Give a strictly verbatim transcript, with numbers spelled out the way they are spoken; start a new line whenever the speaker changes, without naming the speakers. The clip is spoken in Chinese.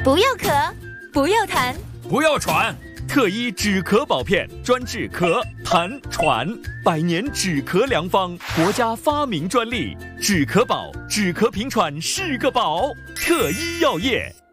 不要咳，不要痰，
不要喘。特医止咳宝片，专治咳、痰、喘，百年止咳良方，国家发明专利。止咳宝，止咳平喘是个宝。特医药业。